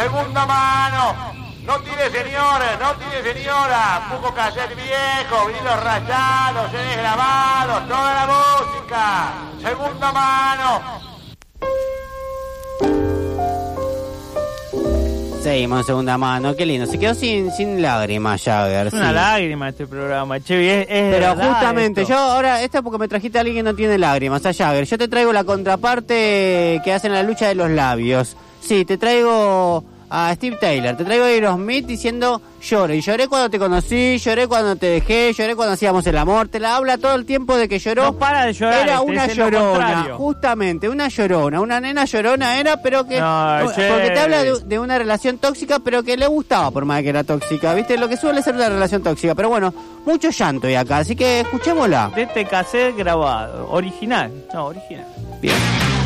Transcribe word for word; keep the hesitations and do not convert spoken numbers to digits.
Segunda mano. No tire señores, no tire señora. Poco cassette viejo, vinilos rayados, C Ds grabados, toda la música. Segunda mano. Seguimos en segunda mano, qué lindo. Se quedó sin, sin lágrimas, Jagger. Es una sí. lágrima este programa, che, es, es Pero verdad justamente, esto. yo ahora, esta porque me trajiste a alguien que no tiene lágrimas, a Jagger. Yo te traigo la contraparte que hacen la lucha de los labios. Sí, te traigo a Steve Taylor, te traigo a Aerosmith diciendo lloro. Y lloré cuando te conocí, lloré cuando te dejé, lloré cuando hacíamos el amor. Te la habla todo el tiempo de que lloró. No para de llorar. Era este, una es lo llorona, contrario. justamente, una llorona, una nena llorona era, pero que... No, porque che. te habla de, de una relación tóxica, pero que le gustaba por más de que era tóxica, ¿viste? Lo que suele ser una relación tóxica, pero bueno, mucho llanto y acá, así que escuchémosla. De este cassette grabado, original. No, original. Bien.